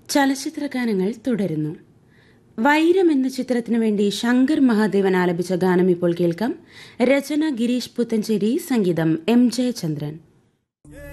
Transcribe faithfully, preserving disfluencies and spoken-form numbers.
ചലച്ചിത്ര ഗാനങ്ങൾ തുടരുന്നു. വൈരം എന്ന ചിത്രത്തിനു വേണ്ടി ശങ്കർ മഹാദേവൻ ആലപിച്ച ഗാനം ഇപ്പോൾ കേൾക്കാം. രചന ഗിരീഷ് പുത്തഞ്ചേരി, സംഗീതം എം ജയചന്ദ്രൻ.